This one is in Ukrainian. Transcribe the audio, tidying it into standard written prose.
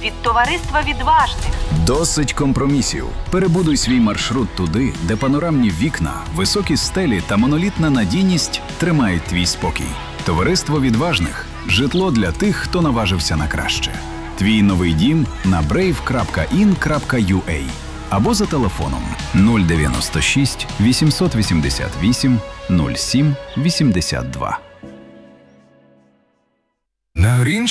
від товариства відважних. Досить компромісів. Перебудуй свій маршрут туди, де панорамні вікна, високі стелі та монолітна надійність тримають твій спокій. Товариство відважних – житло для тих, хто наважився на краще. Твій новий дім на brave.in.ua або за телефоном 096 888 07 82. На